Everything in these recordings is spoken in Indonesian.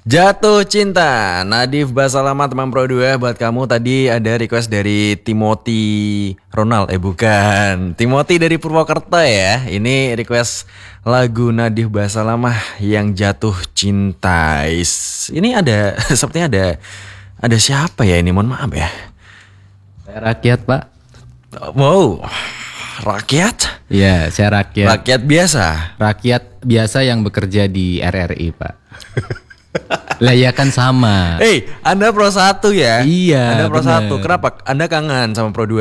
Jatuh Cinta, Nadif Basalamah teman Pro 2. Buat kamu tadi ada request dari Timothy Ronald, bukan, Timothy dari Purwokerto ya. Ini request lagu Nadif Basalamah yang Jatuh Cinta. Ini ada, sepertinya ada siapa ya ini, mohon maaf ya. Saya rakyat, Pak. Wow, rakyat? Iya, saya rakyat. Rakyat biasa? Rakyat biasa yang bekerja di RRI, Pak. Lah ya kan sama. Anda Pro 1 ya? Iya, Anda Pro bener. 1. Kenapa? Anda kangen sama Pro 2?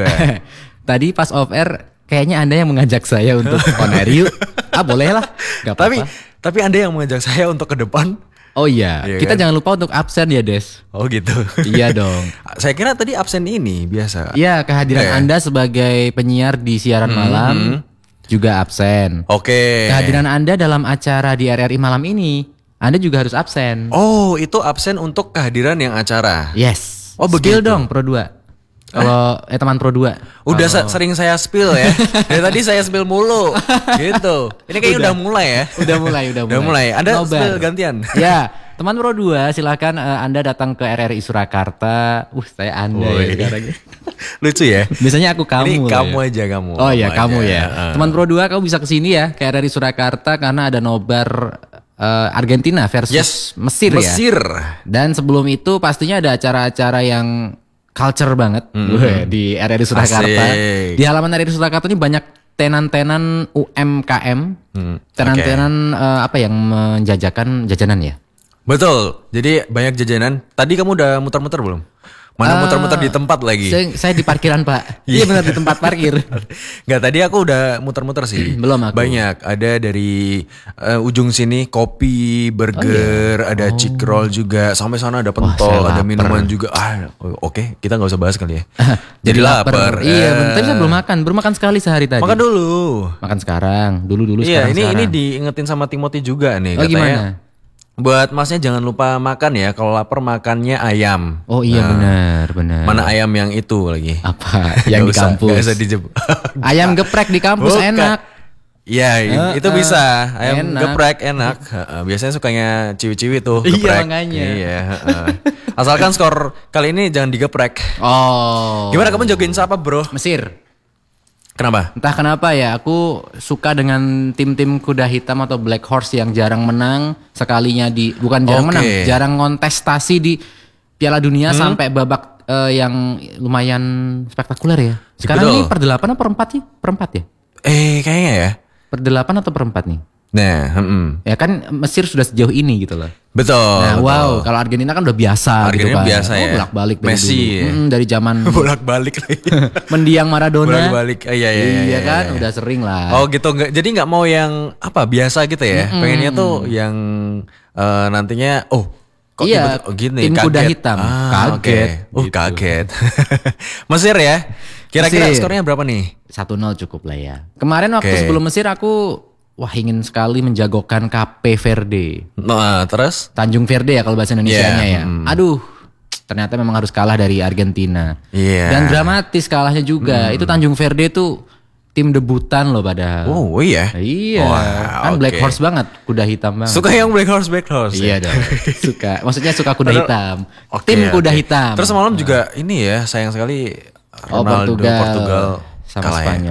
Tadi pas off air kayaknya Anda yang mengajak saya untuk on air yuk. Boleh lah. Gak apa-apa. Tapi Anda yang mengajak saya untuk ke depan. Oh iya, kita kan? jangan lupa untuk absen ya, Des. Oh gitu. Iya dong. Saya kira tadi absen ini biasa. Iya, kehadiran Anda sebagai penyiar di siaran malam juga absen. Oke. Kehadiran Anda dalam acara di RRI malam ini, Anda juga harus absen. Oh, itu absen untuk kehadiran yang acara. Yes. Oh, Spill begitu. dong Pro 2. Kalau teman Pro 2. Udah sering saya spill ya. Dari tadi saya spill mulu. Gitu. Ini kayaknya udah mulai ya. Udah mulai. Anda Nobar. spill gantian. Ya, teman Pro 2 silakan Anda datang ke RRI Surakarta. Saya Anda ya sekarang. Lucu ya. Biasanya aku kamu. Ini loh kamu ya. aja kamu. Oh iya, kamu aja. ya. Teman Pro 2 kamu bisa kesini ya ke RRI Surakarta karena ada nobar Argentina versus Mesir ya. Mesir. Dan sebelum itu pastinya ada acara-acara yang culture banget di RRI Surakarta. Asik. Di halaman RRI Surakarta ini banyak tenan-tenan UMKM, tenan-tenan apa yang menjajakan jajanan ya. Betul. Jadi banyak jajanan. Tadi kamu udah muter-muter belum? Mana muter-muter di tempat lagi? Saya di parkiran Pak. Iya benar di tempat parkir. Nggak, tadi aku udah muter-muter sih. Belum aku. Banyak. Ada dari ujung sini kopi, burger, ada chick roll juga. Sampai sana ada pentol, saya ada lapar. minuman juga. Oke, kita nggak usah bahas kali ya. Jadi lapar. Iya, tapi saya belum makan. Baru makan sekali sehari tadi. Makan dulu. Makan sekarang. Dulu Iya, sekarang. ini diingetin sama Timothy juga nih Oh, katanya. gimana? Buat masnya jangan lupa makan ya. Kalau lapar makannya ayam. Oh iya benar. Mana ayam yang itu lagi? Apa? Yang di Nggak kampus. Gak usah dijebak. Ayam geprek di kampus Bukan. enak. Iya, itu bisa. Ayam Enak. geprek enak. Biasanya sukanya ciwi-ciwi tuh Iya, geprek. makanya. Iya, asalkan skor kali ini jangan digeprek. Oh. Gimana kamu jogging siapa, Bro? Mesir. Kenapa? Entah kenapa ya, aku suka dengan tim-tim kuda hitam atau black horse yang jarang menang, sekalinya bukan jarang menang, jarang kontestasi di Piala Dunia sampai babak yang lumayan spektakuler ya. Sekarang Betul. ini per 8 atau per 4 sih? Per 4 ya? Kayaknya ya. Per 8 atau per 4 nih? Nah, Ya kan Mesir sudah sejauh ini gitu loh. betul. Nah, betul. wow, kalau Argentina kan udah biasa Argentina gitu kan. biasa ya. Bolak-balik dari Messi dulu. ya. Dari zaman Bolak-balik lagi. mendiang Maradona. Bolak-balik. Iya kan, iya. udah sering lah. Oh gitu, jadi nggak mau yang apa biasa gitu ya? Pengennya tuh yang nantinya, kok Iya, gini, tim kaget. kuda hitam. Kaget, Oke. gitu. Kaget. Mesir ya? Kira-kira Mesir. skornya berapa nih? 1-0 cukup lah ya. Kemarin waktu Oke. sebelum Mesir aku ingin sekali menjagokan KP Verde. Nah, terus? Tanjung Verde ya kalau bahasa Indonesianya Yeah, ya. Aduh, ternyata memang harus kalah dari Argentina. Iya. Dan dramatis kalahnya juga. Itu Tanjung Verde tuh tim debutan loh padahal. Oh iya? Iya, Wah, kan black oke. horse banget, kuda hitam banget. Suka yang black horse Iya ya? dong, suka. Maksudnya suka kuda hitam. Oke, Tim kuda oke. hitam. Terus semalam juga ini ya, sayang sekali Ronaldo Portugal Portugal sama kalah ya. Spanyol.